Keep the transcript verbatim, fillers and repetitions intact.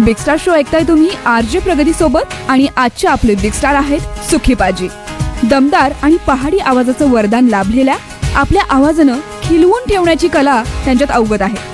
Big star show ऐकताय तुम्ही RJ प्रगती सोबत आणि आजचे आपले बिग स्टार आहेत सुखी पाजी. दमदार आणि पहाडी आवाजाचं वरदान लाभलेल्या आपल्या आवाजानं खिलवून ठेवण्याची कला त्यांच्यात अवगत आहे.